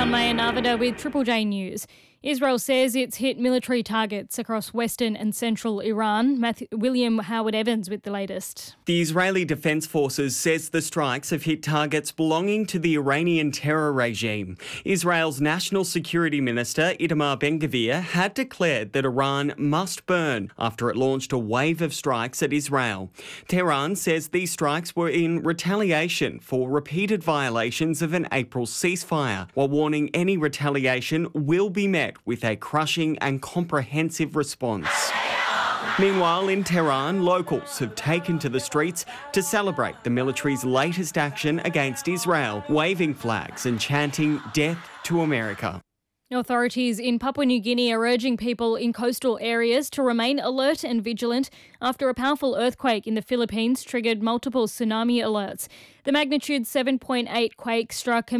Tanmay Anavada with Triple J News. Israel says it's hit military targets across western and central Iran. William Howard Evans with the latest. The Israeli Defense Forces says the strikes have hit targets belonging to the Iranian terror regime. Israel's National Security Minister Itamar Ben-Gvir had declared that Iran must burn after it launched a wave of strikes at Israel. Tehran says these strikes were in retaliation for repeated violations of an April ceasefire, while warning any retaliation will be met with a crushing and comprehensive response. Meanwhile, in Tehran, locals have taken to the streets to celebrate the military's latest action against Israel, waving flags and chanting "Death to America." Authorities in Papua New Guinea are urging people in coastal areas to remain alert and vigilant after a powerful earthquake in the Philippines triggered multiple tsunami alerts. The magnitude 7.8 quake struck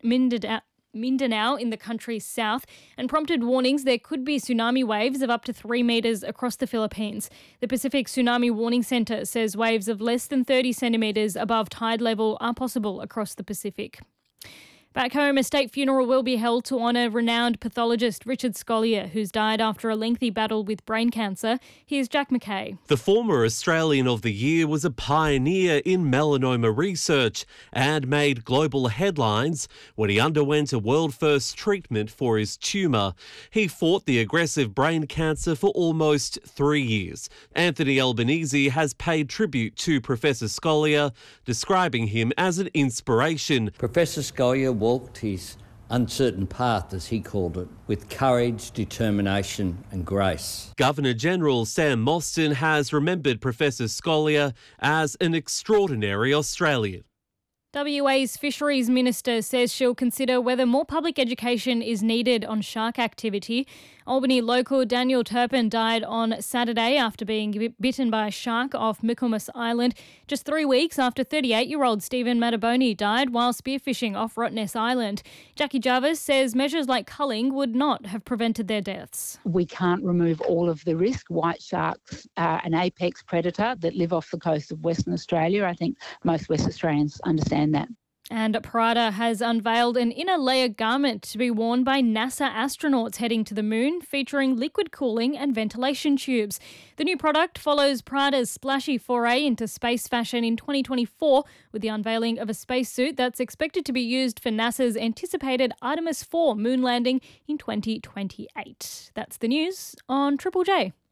Mindanao in the country's south and prompted warnings there could be tsunami waves of up to 3 metres across the Philippines. The Pacific Tsunami Warning Centre says waves of less than 30 centimetres above tide level are possible across the Pacific. Back home, a state funeral will be held to honour renowned pathologist Richard Scolyer, who's died after a lengthy battle with brain cancer. Here's Jack McKay. The former Australian of the Year was a pioneer in melanoma research and made global headlines when he underwent a world-first treatment for his tumour. He fought the aggressive brain cancer for almost 3 years. Anthony Albanese has paid tribute to Professor Scolyer, describing him as an inspiration. Professor Scolyer walked his uncertain path, as he called it, with courage, determination and grace. Governor-General Sam Mostyn has remembered Professor Scolyer as an extraordinary Australian. WA's Fisheries Minister says she'll consider whether more public education is needed on shark activity. Albany local Daniel Turpin died on Saturday after being bitten by a shark off Michaelmas Island, just 3 weeks after 38-year-old Stephen Mataboni died while spearfishing off Rottnest Island. Jackie Jarvis says measures like culling would not have prevented their deaths. We can't remove all of the risk. White sharks are an apex predator that live off the coast of Western Australia. I think most West Australians understand that. And Prada has unveiled an inner layer garment to be worn by NASA astronauts heading to the moon, featuring liquid cooling and ventilation tubes. The new product follows Prada's splashy foray into space fashion in 2024 with the unveiling of a spacesuit that's expected to be used for NASA's anticipated Artemis 4 moon landing in 2028. That's the news on Triple J.